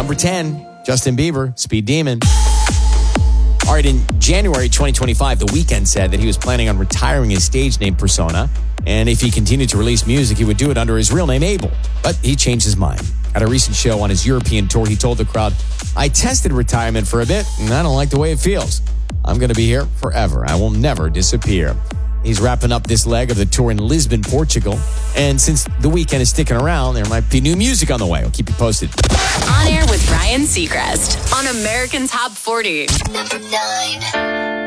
Number 10, Justin Bieber, Speed Demon. All right, in January 2025, The Weeknd said that he was planning on retiring his stage name persona, and if he continued to release music, he would do it under his real name, Abel. But he changed his mind. At a recent show on his European tour, he told the crowd, "I tested retirement for a bit, and I don't like the way it feels. I'm going to be here forever. I will never disappear." He's wrapping up this leg of the tour in Lisbon, Portugal. And since The Weeknd is sticking around, there might be new music on the way. I'll keep you posted. On Air with Ryan Seacrest on American Top 40. Number 9.